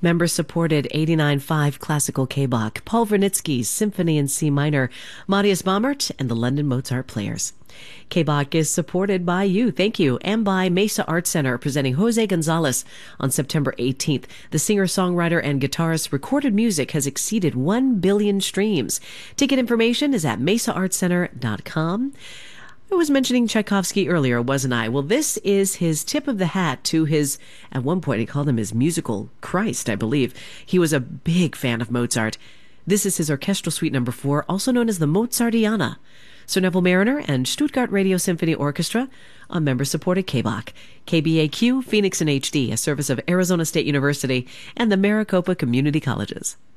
Member-supported 89.5 classical K-Bach, Paul Vernitsky's Symphony in C minor, Matthias Baumert, and the London Mozart Players. K-Bach is supported by you, thank you, and by Mesa Art Center, presenting Jose Gonzalez on September 18th. The singer-songwriter and guitarist's recorded music has exceeded 1 billion streams. Ticket information is at mesaartcenter.com. I was mentioning Tchaikovsky earlier, wasn't I? Well, this is his tip of the hat to his, at one point he called him his musical Christ, I believe. He was a big fan of Mozart. This is his Orchestral Suite No. 4, also known as the Mozartiana. Sir Neville Mariner and Stuttgart Radio Symphony Orchestra on member-supported K-Bach. KBAQ, Phoenix in HD, a service of Arizona State University and the Maricopa Community Colleges.